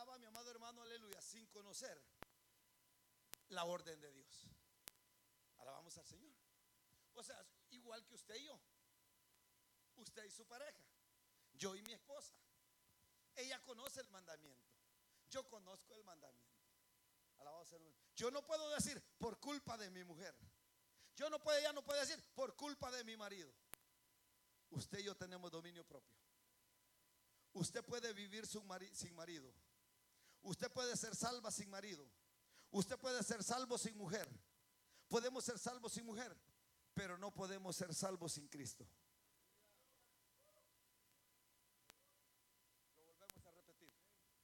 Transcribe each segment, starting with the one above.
estaba, mi amado hermano, aleluya, sin conocer la orden de Dios. Alabamos al Señor. O sea, igual que usted y yo, usted y su pareja, yo y mi esposa. Ella conoce el mandamiento, yo conozco el mandamiento. Alabado sea el nombre. Yo no puedo decir por culpa de mi mujer. Ella no puede decir por culpa de mi marido. Usted y yo tenemos dominio propio. Usted puede vivir sin marido. Usted puede ser salva sin marido. Usted puede ser salvo sin mujer. Podemos ser salvos sin mujer, pero no podemos ser salvos sin Cristo. Lo volvemos a repetir.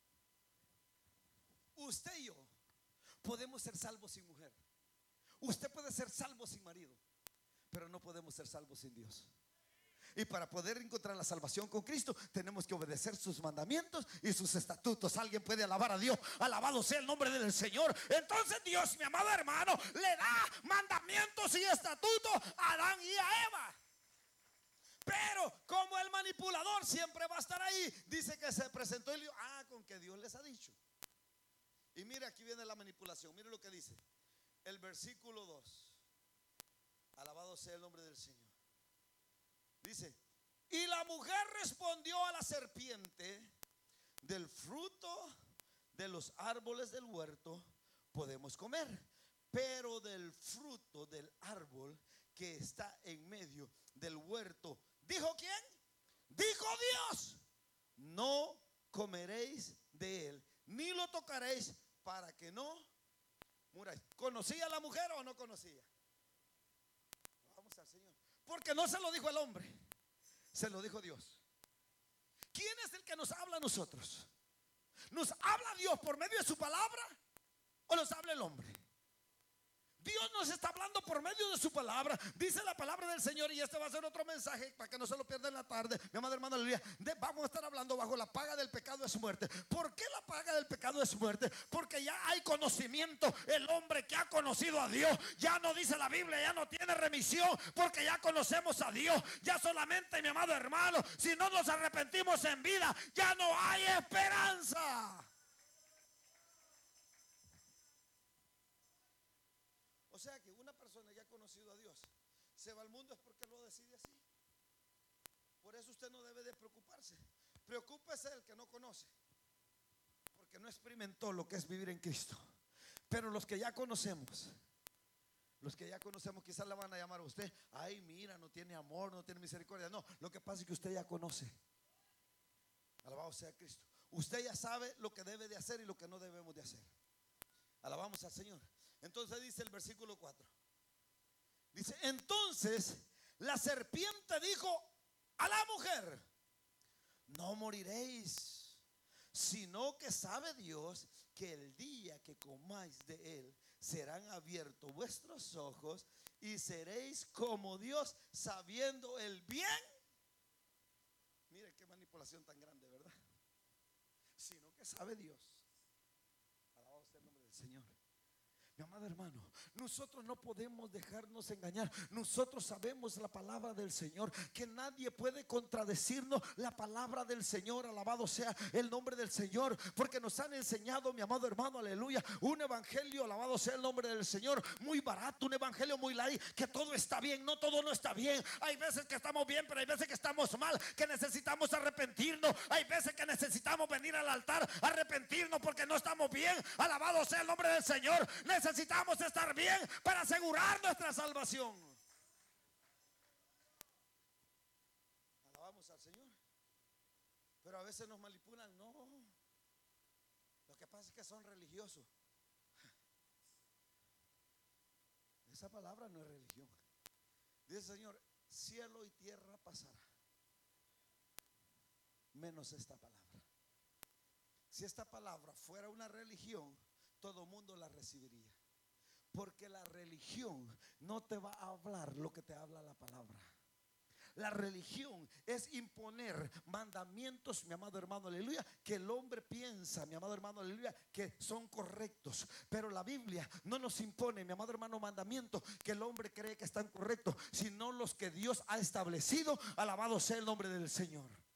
Usted y yo podemos ser salvos sin mujer. Usted puede ser salvo sin marido, pero no podemos ser salvos sin Dios. Y para poder encontrar la salvación con Cristo, tenemos que obedecer sus mandamientos y sus estatutos. Alguien puede alabar a Dios. Alabado sea el nombre del Señor. Entonces Dios, mi amado hermano, le da mandamientos y estatutos a Adán y a Eva. Pero como el manipulador siempre va a estar ahí, dice que se presentó y le dijo: con que Dios les ha dicho. Y mire, aquí viene la manipulación. Mire lo que dice el versículo 2. Alabado sea el nombre del Señor. Dice: y la mujer respondió a la serpiente: del fruto de los árboles del huerto podemos comer, pero del fruto del árbol que está en medio del huerto, ¿dijo quién? Dijo Dios: no comeréis de él, ni lo tocaréis, para que no muráis. ¿Conocía a la mujer o no conocía? Vamos al Señor. Porque no se lo dijo el hombre, se lo dijo Dios. ¿Quién es el que nos habla a nosotros? ¿Nos habla Dios por medio de su palabra o nos habla el hombre? Dios nos está hablando por medio de su palabra. Dice la palabra del Señor, y este va a ser otro mensaje para que no se lo pierda en la tarde, mi amado hermano, aleluya. Vamos a estar hablando bajo la paga del pecado es muerte. ¿Por qué la paga del pecado es muerte? Porque ya hay conocimiento. El hombre que ha conocido a Dios, ya no dice la Biblia, ya no tiene remisión, porque ya conocemos a Dios. Ya solamente, mi amado hermano, si no nos arrepentimos en vida, ya no hay esperanza. O sea que una persona que ha conocido a Dios se va al mundo es porque lo decide así. Por eso usted no debe de preocuparse. Preocúpese el que no conoce, porque no experimentó lo que es vivir en Cristo. Pero los que ya conocemos, quizás le van a llamar a usted: ay, mira, no tiene amor, no tiene misericordia. No, lo que pasa es que usted ya conoce. Alabado sea Cristo. Usted ya sabe lo que debe de hacer y lo que no debemos de hacer. Alabamos al Señor. Entonces dice el versículo 4. Dice: entonces la serpiente dijo a la mujer: no moriréis, sino que sabe Dios que el día que comáis de él serán abiertos vuestros ojos y seréis como Dios, sabiendo el bien. Mire qué manipulación tan grande, ¿verdad? Sino que sabe Dios. Alabado sea el nombre del Señor. Mi amado hermano, nosotros no podemos dejarnos engañar. Nosotros sabemos la palabra del Señor, que nadie puede contradecirnos la palabra del Señor. Alabado sea el nombre del Señor, porque nos han enseñado, mi amado hermano, aleluya, un evangelio, alabado sea el nombre del Señor, muy barato, un evangelio muy light, que todo está bien. No, todo no está bien. Hay veces que estamos bien, pero hay veces que estamos mal, que necesitamos arrepentirnos. Hay veces que necesitamos venir al altar, arrepentirnos porque no estamos bien. Alabado sea el nombre del Señor. Necesitamos estar bien para asegurar nuestra salvación. Alabamos al Señor. Pero a veces nos manipulan. No, lo que pasa es que son religiosos. Esa palabra no es religión. Dice el Señor: cielo y tierra pasará, menos esta palabra. Si esta palabra fuera una religión, todo mundo la recibiría. Porque la religión no te va a hablar lo que te habla la palabra. La religión es imponer mandamientos, mi amado hermano, aleluya, que el hombre piensa, mi amado hermano, aleluya, que son correctos. Pero la Biblia no nos impone, mi amado hermano, mandamientos que el hombre cree que están correctos, sino los que Dios ha establecido. Alabado sea el nombre del Señor.